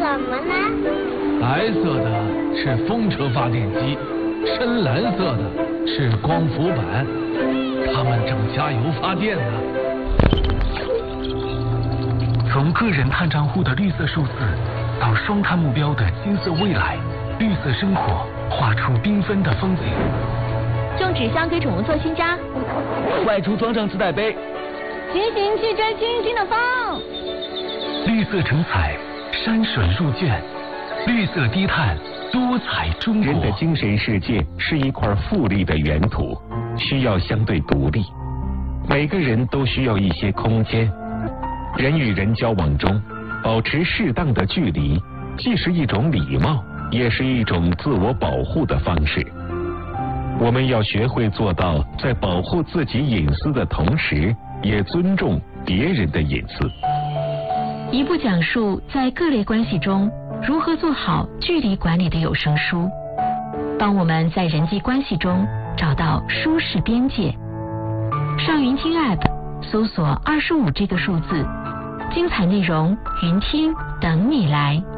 么呢？ 白色的是风车发电机，深蓝色的是光伏板，它们正加油发电呢。 从个人碳账户的绿色数字，到双碳目标的金色未来，绿色生活画出缤纷的风景。 种纸箱给宠物做新家， 外出装上自带杯， 骑行去追轻轻的风。 绿色成彩，山水入卷，绿色低碳，多彩中国。 人的精神世界是一块富丽的原土，需要相对独立。每个人都需要一些空间。人与人交往中，保持适当的距离，既是一种礼貌，也是一种自我保护的方式。我们要学会做到在保护自己隐私的同时，也尊重别人的隐私。 一部讲述在各类关系中如何做好距离管理的有声书，帮我们在人际关系中找到舒适边界。上云听 App 搜索25这个数字，精彩内容云听等你来。